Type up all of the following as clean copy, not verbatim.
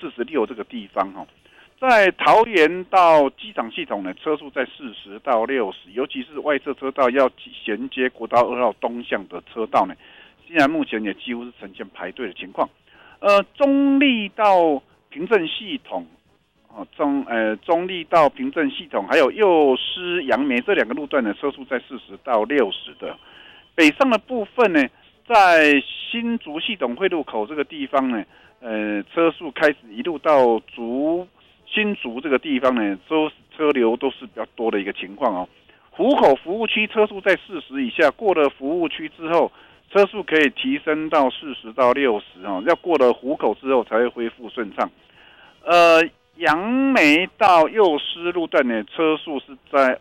46这个地方哈。在桃园到机场系统呢，车速在40到60，尤其是外侧车道要衔接国道2号东向的车道呢，现在目前也几乎是呈现排队的情况。中立到平镇系统，中立到平镇系统，还有右师杨梅这2个路段呢，车速在40到60的。北上的部分呢，在新竹系统汇入口这个地方呢，车速开始一路到新竹这个地方呢，车流都是比较多的一个情况哦。湖口服务区车速在40以下，过了服务区之后，车速可以提升到40到60哦。要过了湖口之后才会恢复顺畅。杨梅到右师路段呢，车速是在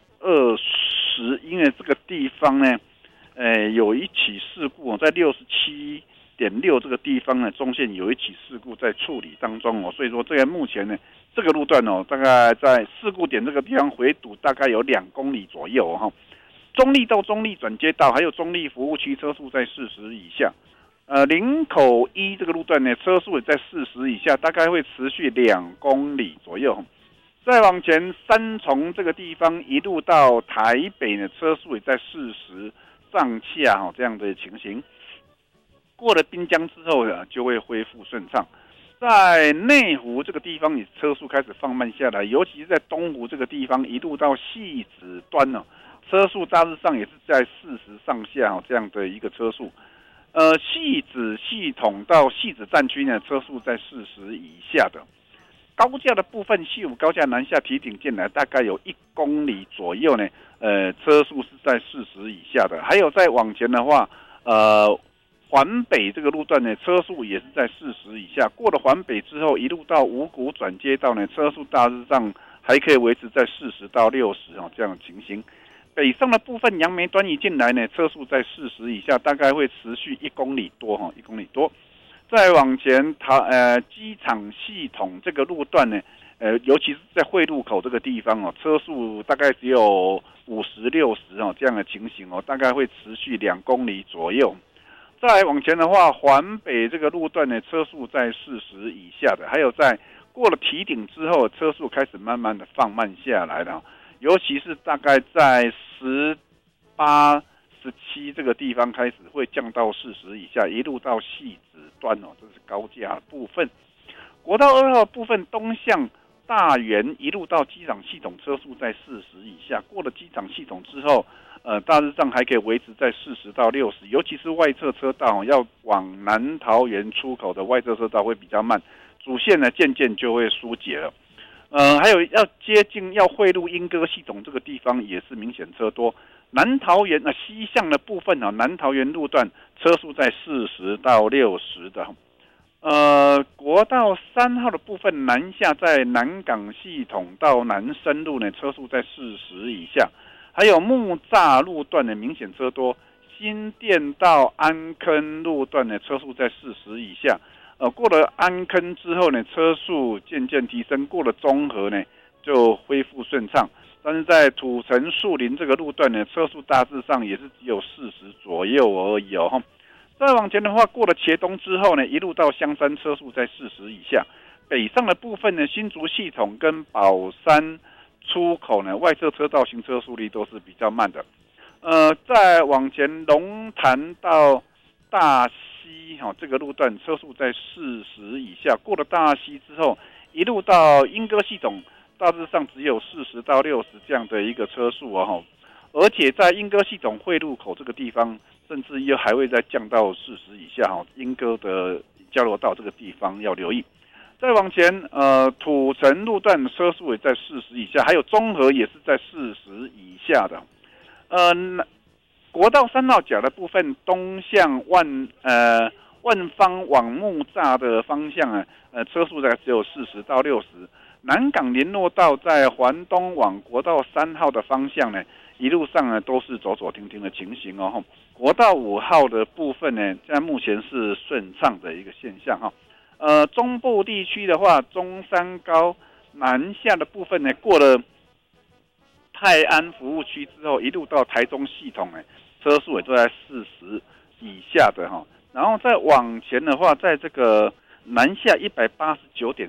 20，因为这个地方呢，有一起事故在67.6这个地方呢，中线有一起事故在处理当中哦，所以说这个目前呢，这个路段哦，大概在事故点这个地方回堵大概有2公里左右哈。中立到中立转接道，还有中立服务区车速在40以下。林口一这个路段呢，车速也在40以下，大概会持续2公里左右。再往前，三重这个地方一路到台北呢，车速也在40上下这样的情形。过了滨江之后呢，就会恢复顺畅。在内湖这个地方，车速开始放慢下来，尤其是在东湖这个地方，一路到汐止端呢，车速大致上也是在40上下这样的一个车速。汐止系统到汐止站区呢，车速在40以下的。高架的部分，西武高架南下提顶进来，大概有1公里左右呢，车速是在40以下的。还有再往前的话，环北这个路段呢，车速也是在40以下。过了环北之后，一路到五股转接道呢，车速大致上还可以维持在40到60这样的情形。北上的部分，杨梅端一进来呢，车速在40以下，大概会持续1公里多1公里多。再往前，机场系统这个路段呢，尤其是在汇入口这个地方哦，车速大概只有50、60这样的情形哦，大概会持续2公里左右。再往前的话，环北这个路段呢，车速在40以下的，还有在过了提顶之后，车速开始慢慢的放慢下来了，尤其是大概在18、17这个地方开始会降到40以下，一路到汐止端哦，这是高架部分。国道2号部分东向大园一路到机场系统，车速在40以下，过了机场系统之后，大致上还可以维持在40到60，尤其是外侧车道要往南桃园出口的外侧车道会比较慢，主线呢渐渐就会疏解了。还有要接近要汇入莺歌系统这个地方也是明显车多。南桃园西向的部分南桃园路段车速在40到60的。国道3号的部分南下，在南港系统到南深路呢，车速在40以下。还有木栅路段的明显车多，新店到安坑路段的车速在40以下。过了安坑之后呢，车速渐渐提升，过了中和呢就恢复顺畅。但是在土城树林这个路段呢，车速大致上也是只有40左右而已哦。再往前的话，过了茄东之后呢，一路到香山，车速在40以下。北上的部分呢，新竹系统跟宝山出口呢，外侧车道行车速率都是比较慢的。再往前龙潭到大溪这个路段车速在40以下，过了大溪之后，一路到莺歌系统，大致上只有40到60这样的一个车速哦。而且在莺歌系统汇入口这个地方，甚至又还会再降到40以下莺歌的交流道这个地方要留意。再往前，土城路段车速也在40以下，还有中和也是在40以下的。国道3号甲的部分，东向万方往木栅的方向车速大概只有40到60。南港联络道在环东往国道3号的方向呢，一路上呢都是走走停停的情形哦。国道5号的部分呢，现在目前是顺畅的一个现象哈。中部地区的话，中山高南下的部分呢，过了泰安服务区之后，一路到台中系统呢，车速也都在40以下的哈。然后再往前的话，在这个南下189.3